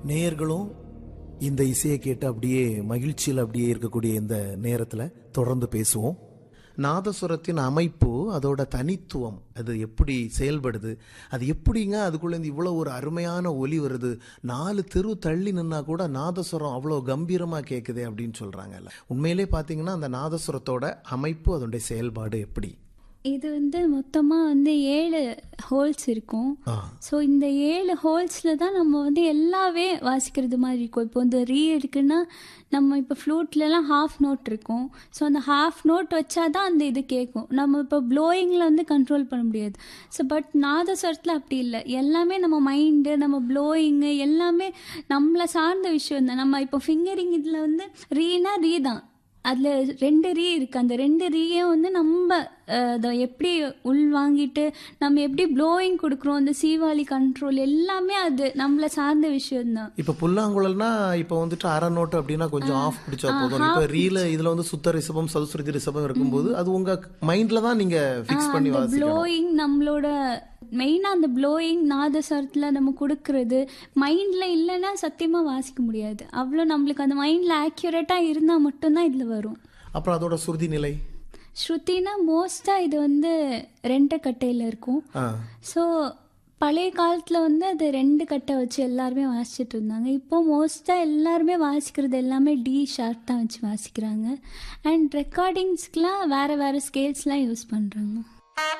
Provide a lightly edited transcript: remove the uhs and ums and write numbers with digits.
நேயர்களும் இந்த இசையை கேட்டு அப்படியே மகிழ்ச்சியில் அப்படியே இருக்கக்கூடிய இந்த நேரத்தில் தொடர்ந்து பேசுவோம். நாதசுரத்தின் அமைப்பு, அதோட தனித்துவம், அது எப்படி செயல்படுது, அது எப்படிங்க அதுக்குள்ளேருந்து இவ்வளோ ஒரு அருமையான ஒலி வருது, 4 தெரு தள்ளி நின்னா கூட நாதசுரம் அவ்வளோ கம்பீரமாக கேட்குதே அப்படின்னு சொல்கிறாங்கல்ல. உண்மையிலே பார்த்தீங்கன்னா அந்த நாதசுரத்தோட அமைப்பு, அதோடைய செயல்பாடு எப்படி? இது மொத்தமாக 7 ஹோல்ஸ் இருக்கும். ஸோ இந்த 7 ஹோல்ஸில் தான் நம்ம எல்லாமே வாசிக்கிறது மாதிரி இருக்கும். இப்போ ரீ இருக்குன்னா நம்ம இப்போ ஃப்ளூட்லலாம் ஹாஃப் நோட் இருக்கும். ஸோ அந்த ஹாஃப் நோட் வச்சா தான் அந்த இது கேட்கும். நம்ம இப்போ ப்ளோயிங்கில் கண்ட்ரோல் பண்ண முடியாது. ஸோ பட் நாதஸ்வரத்தில் அப்படி இல்லை. எல்லாமே நம்ம மைண்டு, நம்ம ப்ளோயிங்கு எல்லாமே நம்மளை சார்ந்த விஷயம் தான். நம்ம இப்போ ஃபிங்கரிங் இதில் ரீனா ரீ தான். அதில் 2 ரீ இருக்குது. அந்த 2 ரீயும் நம்ம அதை எப்படி உள் வாங்கிட்டு நம்ம எப்படி ப்ளோயிங் கொடுக்குறோம், அந்த சீவாளி கண்ட்ரோல் எல்லாமே அது நம்மளை சார்ந்த விஷயம்தான். இப்போ புல்லாங்குழல்னா இப்போ அரை நோட்டு அப்படின்னா கொஞ்சம் ஆஃப் பிடிச்சா போதும். இப்போ ரீல இதில் சுத்த ரிஷபம், சதுஸ்ருதி ரிஷபம் இருக்கும்போது அது உங்கள் மைண்டில் தான் நீங்கள் ஃபிக்ஸ் பண்ணி வாசிக்கணும். ப்ளோயிங் நம்மளோட மெயினாக அந்த ப்ளோயிங் நாதஸ்வரத்தில் நம்ம கொடுக்கறது மைண்டில் இல்லைன்னா சத்தியமாக வாசிக்க முடியாது. அவ்வளோ நம்மளுக்கு அந்த மைண்டில் ஆக்யூரேட்டாக இருந்தால் மட்டும்தான் இதில் வரும். அப்புறம் அதோட சுருதி நிலை, ஸ்ருதினா மோஸ்ட்டாக இது 2 கட்டையில் இருக்கும். ஸோ பழைய காலத்தில் அது 2 கட்டை வச்சு எல்லாருமே வாசிச்சுட்டு இருந்தாங்க. இப்போ மோஸ்ட்டாக எல்லாருமே வாசிக்கிறது எல்லாமே டி ஷார்ப் தான் வச்சு வாசிக்கிறாங்க. அண்ட் ரெக்கார்டிங்ஸ்க்கெலாம் வேறு வேறு ஸ்கேல்ஸ்லாம் யூஸ் பண்ணுறாங்க.